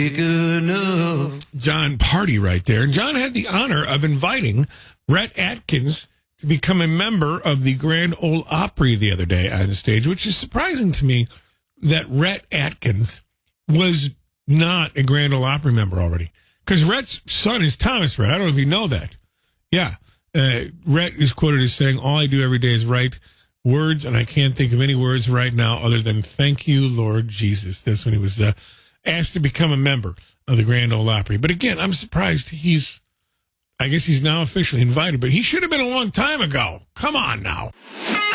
John Party right there. And John had the honor of inviting Rhett Atkins to become a member of the Grand Ole Opry the other day on the stage, which is surprising to me that Rhett Atkins was not a Grand Ole Opry member already. Because Rhett's son is Thomas Rhett. I don't know if you know that. Yeah. Rhett is quoted as saying, "All I do every day is write words, and I can't think of any words right now other than thank you, Lord Jesus." That's when he was asked to become a member of the Grand Ole Opry. But again, I'm surprised I guess he's now officially invited, but he should have been a long time ago. Come on now.